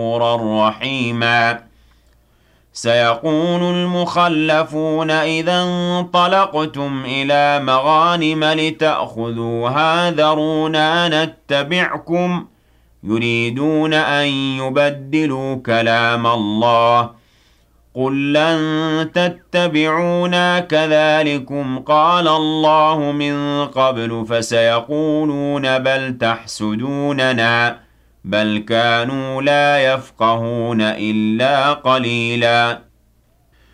غفورا رحيما سيقول المخلفون إذا انطلقتم إلى مغانم لتأخذوها ذرونا نتبعكم يريدون أن يبدلوا كلام الله قل لن تتبعونا كذلكم قال الله من قبل فسيقولون بل تحسدوننا بل كانوا لا يفقهون إلا قليلا